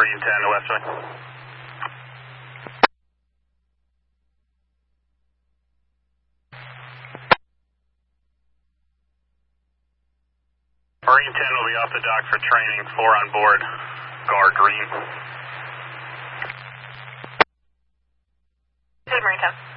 Marine 10 to Westway. Marine 10 will be off the dock for training, 4 on board, guard green. Good, Marine 10.